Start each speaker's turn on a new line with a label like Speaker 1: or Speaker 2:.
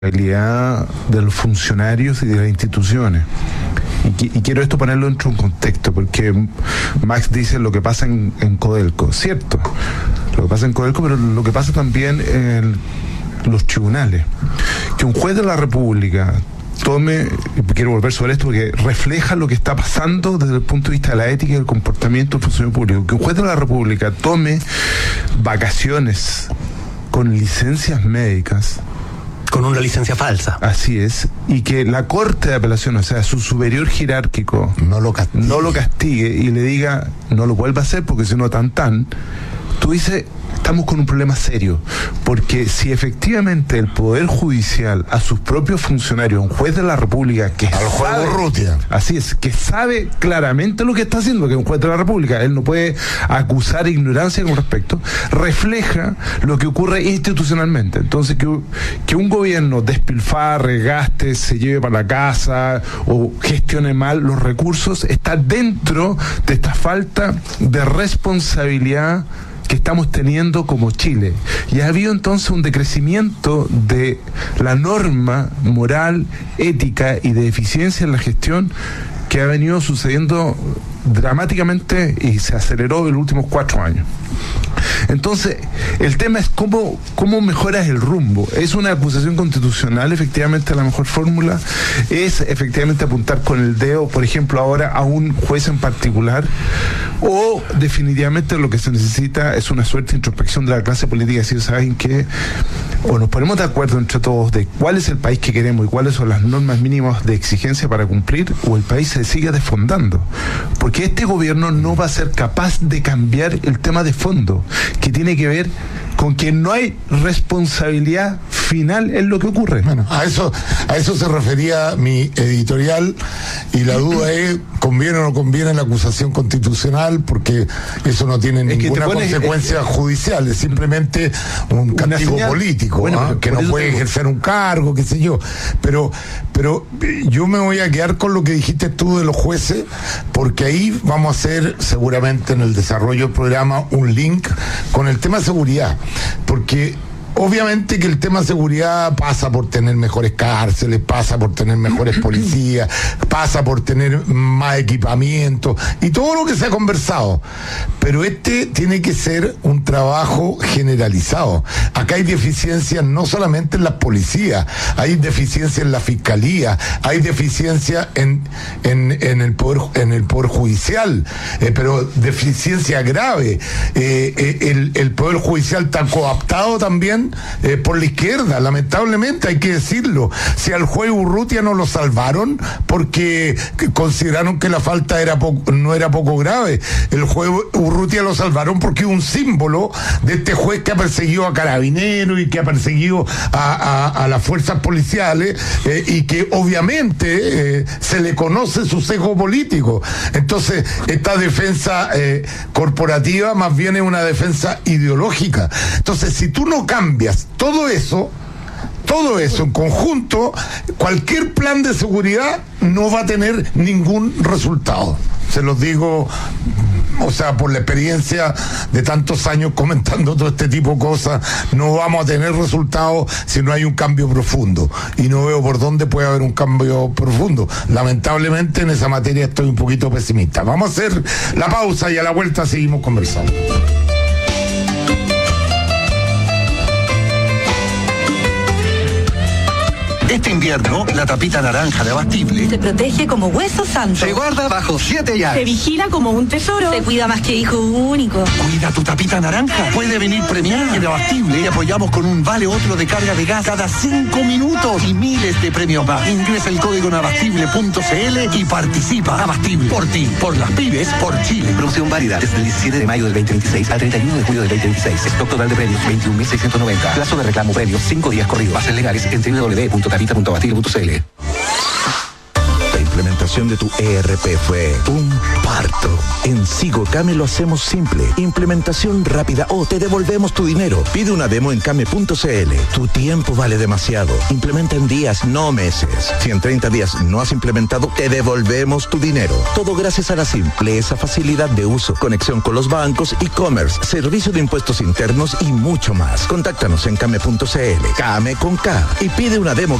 Speaker 1: responsabilidad de los funcionarios y de las instituciones. Y quiero esto ponerlo dentro de un contexto, porque Max dice lo que pasa en Codelco, cierto, lo que pasa en Codelco, pero lo que pasa también en los tribunales. Que un juez de la República tome, quiero volver sobre esto porque refleja lo que está pasando desde el punto de vista de la ética y el comportamiento del funcionario público, que un juez de la República tome vacaciones con licencias médicas,
Speaker 2: con una licencia falsa.
Speaker 1: Así es, y que la Corte de Apelación, o sea, su superior jerárquico, no lo castigue y le diga, no lo vuelva a hacer porque si no tú dices, estamos con un problema serio, porque si efectivamente el Poder Judicial a sus propios funcionarios, un juez de la República que
Speaker 3: al juez Urrutia,
Speaker 1: así es, que sabe claramente lo que está haciendo, que es un juez de la República, él no puede acusar ignorancia con respecto, refleja lo que ocurre institucionalmente. Entonces que un gobierno despilfarre, gaste, se lleve para la casa o gestione mal los recursos, está dentro de esta falta de responsabilidad que estamos teniendo como Chile. Y ha habido entonces un decrecimiento de la norma moral, ética y de eficiencia en la gestión que ha venido sucediendo dramáticamente y se aceleró en los últimos 4 años. Entonces, el tema es cómo mejoras el rumbo. Es una acusación constitucional, efectivamente la mejor fórmula es efectivamente apuntar con el dedo, por ejemplo, ahora a un juez en particular, o definitivamente lo que se necesita es una suerte de introspección de la clase política, decir, ¿saben qué? O nos ponemos de acuerdo entre todos de cuál es el país que queremos y cuáles son las normas mínimas de exigencia para cumplir, o el país se sigue desfondando. Porque este gobierno no va a ser capaz de cambiar el tema de fondo, que tiene que ver con que no hay responsabilidad final en lo que ocurre.
Speaker 3: Bueno, a eso se refería mi editorial, y la duda es, ¿conviene o no conviene la acusación constitucional? Porque eso no tiene ninguna consecuencia judicial, es simplemente un castigo político, bueno, que no puede ejercer un cargo, qué sé yo. Pero yo me voy a quedar con lo que dijiste tú de los jueces, porque ahí vamos a hacer seguramente en el desarrollo del programa un link con el tema de seguridad, porque obviamente que el tema de seguridad pasa por tener mejores cárceles, pasa por tener mejores policías, pasa por tener más equipamiento y todo lo que se ha conversado, pero tiene que ser un trabajo generalizado. Acá hay deficiencias no solamente en las policías, hay deficiencias en la fiscalía, hay deficiencias en el poder judicial, pero deficiencia grave. El poder judicial está cooptado también por la izquierda, lamentablemente hay que decirlo. Si al juez Urrutia no lo salvaron porque consideraron que la falta no era poco grave, el juez Urrutia lo salvaron porque es un símbolo de este juez que ha perseguido a carabineros y que ha perseguido a las fuerzas policiales, y que obviamente se le conoce su sesgo político. Entonces esta defensa corporativa más bien es una defensa ideológica. Entonces, si tú no cambias todo eso en conjunto, cualquier plan de seguridad no va a tener ningún resultado. Se los digo, o sea, por la experiencia de tantos años comentando todo este tipo de cosas, no vamos a tener resultados si no hay un cambio profundo. Y no veo por dónde puede haber un cambio profundo. Lamentablemente en esa materia estoy un poquito pesimista. Vamos a hacer la pausa y a la vuelta seguimos conversando.
Speaker 4: Este invierno, la tapita naranja de Abastible
Speaker 5: te protege como hueso santo.
Speaker 4: Se guarda bajo 7 llaves.
Speaker 5: Te vigila como un tesoro. Te cuida más que hijo único.
Speaker 4: Cuida tu tapita naranja. Puede venir premiada. En Abastible apoyamos con un vale otro de carga de gas cada 5 minutos y miles de premios más. Ingresa el código en abastible.cl y participa. Abastible. Por ti, por las pymes, por Chile.
Speaker 6: Promoción válida desde el 17 de mayo del 2026 al 31 de julio del 2026. Stock total de premios 21.690. Plazo de reclamo premios 5 días corridos. Bases legales en www.tapita.abastible.cl.
Speaker 7: La implementación implementación de tu ERP fue un parto. En Sigo Came lo hacemos simple. Implementación rápida o te devolvemos tu dinero. Pide una demo en came.cl. Tu tiempo vale demasiado. Implementa en días, no meses. Si en 30 días no has implementado, te devolvemos tu dinero. Todo gracias a la simpleza, facilidad de uso, conexión con los bancos, e-commerce, servicio de impuestos internos y mucho más. Contáctanos en came.cl. Came con K y pide una demo